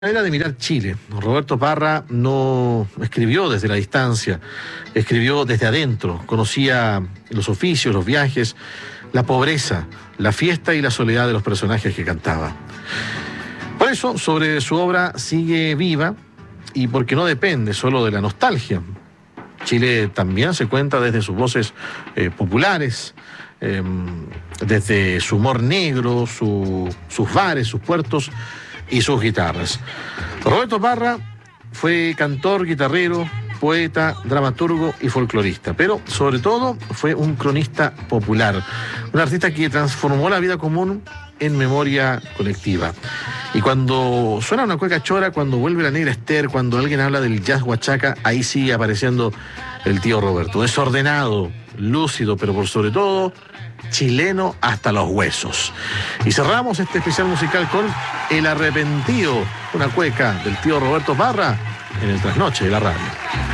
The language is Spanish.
Manera de mirar Chile. Roberto Parra no escribió desde la distancia, escribió desde adentro, conocía los oficios, los viajes, la pobreza, la fiesta y la soledad de los personajes que cantaba. Por eso, sobre su obra sigue viva y porque no depende solo de la nostalgia. Chile también se cuenta desde sus voces populares, desde su humor negro, sus bares, sus puertos y sus guitarras. Roberto Parra fue cantor, guitarrero, poeta, dramaturgo y folclorista, pero sobre todo fue un cronista popular, un artista que transformó la vida común en memoria colectiva. Y cuando suena una cueca chora, cuando vuelve la negra Esther, cuando alguien habla del jazz huachaca, ahí sigue apareciendo el tío Roberto, desordenado, lúcido, pero por sobre todo chileno hasta los huesos. Y cerramos este especial musical con El Arrepentido, una cueca del tío Roberto Parra en el trasnoche de la radio.